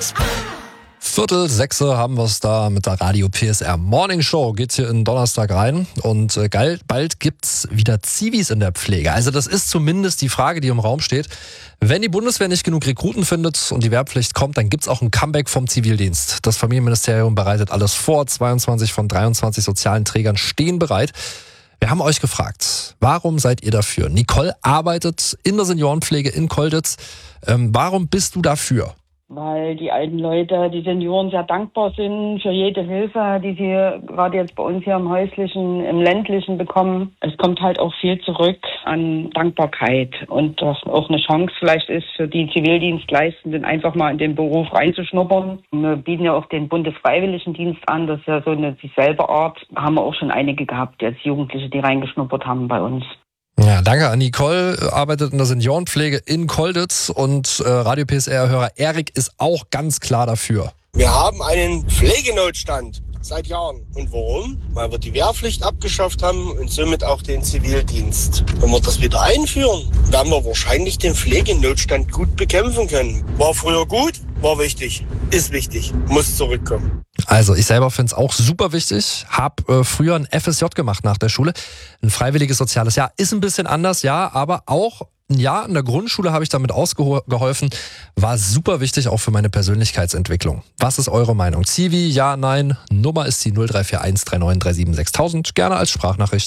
5:45 haben wir es da mit der Radio PSR Morning Show. Geht's hier in Donnerstag rein und geil, bald gibt's wieder Zivis in der Pflege. Also das ist zumindest die Frage, die im Raum steht. Wenn die Bundeswehr nicht genug Rekruten findet und die Wehrpflicht kommt, dann gibt's auch ein Comeback vom Zivildienst. Das Familienministerium bereitet alles vor. 22 von 23 sozialen Trägern stehen bereit. Wir haben euch gefragt, warum seid ihr dafür? Nicole arbeitet in der Seniorenpflege in Kolditz. Warum bist du dafür? Weil die alten Leute, die Senioren sehr dankbar sind für jede Hilfe, die sie gerade jetzt bei uns hier im häuslichen, im ländlichen bekommen. Es kommt halt auch viel zurück an Dankbarkeit und das auch eine Chance vielleicht ist für die Zivildienstleistenden, einfach mal in den Beruf reinzuschnuppern. Wir bieten ja auch den Bundesfreiwilligendienst an, das ist ja so eine dieselbe Art. Haben wir auch schon einige gehabt, jetzt Jugendliche, die reingeschnuppert haben bei uns. Ja, danke an Nicole, arbeitet in der Seniorenpflege in Kolditz und Radio PSR-Hörer Erik ist auch ganz klar dafür. Wir haben einen Pflegenotstand seit Jahren. Und warum? Weil wir die Wehrpflicht abgeschafft haben und somit auch den Zivildienst. Wenn wir das wieder einführen, werden wir wahrscheinlich den Pflegenotstand gut bekämpfen können. War früher gut, war wichtig, ist wichtig, muss zurückkommen. Also ich selber finde es auch super wichtig, habe früher ein FSJ gemacht nach der Schule, ein freiwilliges soziales Jahr, ist ein bisschen anders, ja, aber auch ein Jahr in der Grundschule habe ich damit ausgeholfen, war super wichtig auch für meine Persönlichkeitsentwicklung. Was ist eure Meinung? Zivi, ja, nein, Nummer ist die 0341 3937 6000, gerne als Sprachnachricht.